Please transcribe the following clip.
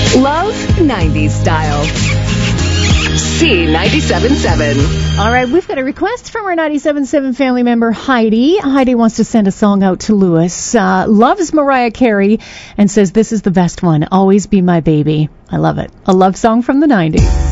Love 90s style. C97.7. All right, we've got a request from our 97.7 family member, Heidi. Heidi wants to send a song out to Lewis. Loves Mariah Carey and says this is the best one. Always Be My Baby. I love it. A love song from the 90s.